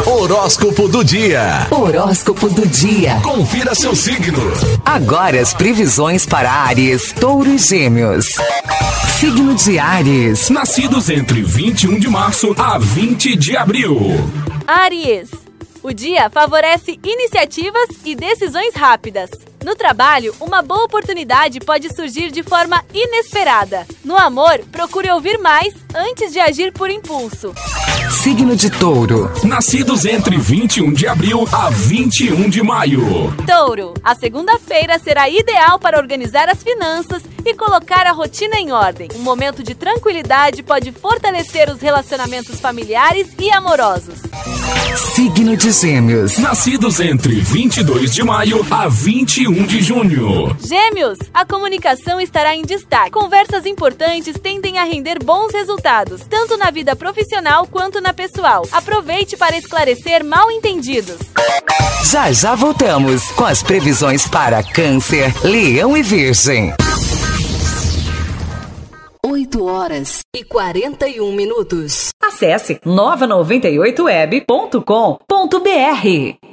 Horóscopo do dia. Horóscopo do dia. Confira seu signo. Agora as previsões para Áries, Touro e Gêmeos. Signo de Áries. Nascidos entre 21 de março a 20 de abril. Áries, o dia favorece iniciativas e decisões rápidas. No trabalho, uma boa oportunidade pode surgir de forma inesperada. No amor, procure ouvir mais antes de agir por impulso. Signo de Touro. Nascidos entre 21 de abril a 21 de maio. Touro, a segunda-feira será ideal para organizar as finanças e colocar a rotina em ordem. Um momento de tranquilidade pode fortalecer os relacionamentos familiares e amorosos. Signo de Gêmeos. Nascidos entre 22 de maio a 21 de junho. Gêmeos, a comunicação estará em destaque. Conversas importantes tendem a render bons resultados, tanto na vida profissional quanto na pessoal. Aproveite para esclarecer mal-entendidos. Já voltamos com as previsões para Câncer, Leão e Virgem. 8h41. Acesse nova98web.com.br.